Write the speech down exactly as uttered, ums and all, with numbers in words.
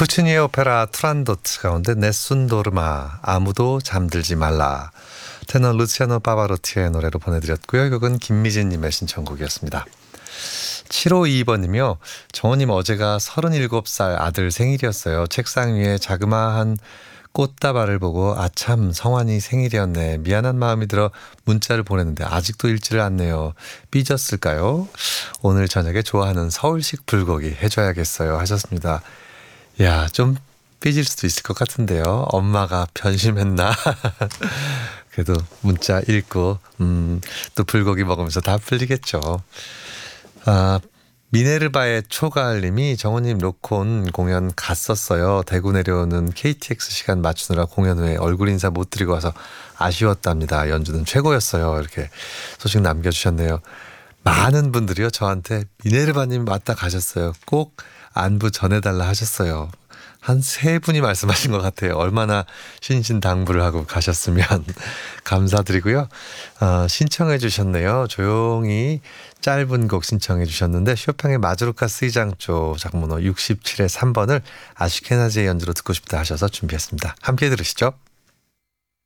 푸치니의 오페라 투란도트 가운데 네순 도르마 아무도 잠들지 말라 테너 루치아노 파바로티의 노래로 보내드렸고요. 이곡은 김미진님의 신청곡이었습니다. 칠오이이 번이며 정호님 어제가 서른일곱 살 아들 생일이었어요. 책상 위에 자그마한 꽃다발을 보고 아참 성환이 생일이었네. 미안한 마음이 들어 문자를 보냈는데 아직도 읽지를 않네요. 삐졌을까요? 오늘 저녁에 좋아하는 서울식 불고기 해줘야겠어요 하셨습니다. 야, 좀 삐질 수도 있을 것 같은데요. 엄마가 변심했나? 그래도 문자 읽고 음, 또 불고기 먹으면서 다 풀리겠죠. 아, 미네르바의 초가을님이 정호님 로콘 공연 갔었어요. 대구 내려오는 케이티엑스 시간 맞추느라 공연 후에 얼굴 인사 못 드리고 와서 아쉬웠답니다. 연주는 최고였어요. 이렇게 소식 남겨주셨네요. 많은 분들이요 저한테 미네르바님 왔다 가셨어요. 꼭 안부 전해달라 하셨어요. 한 세 분이 말씀하신 것 같아요. 얼마나 신신당부를 하고 가셨으면 감사드리고요. 어, 신청해 주셨네요. 조용히 짧은 곡 신청해 주셨는데 쇼팽의 마조르카 스이장조 작문호 육십칠의 삼 번을 아슈케나지의 연주로 듣고 싶다 하셔서 준비했습니다. 함께 들으시죠.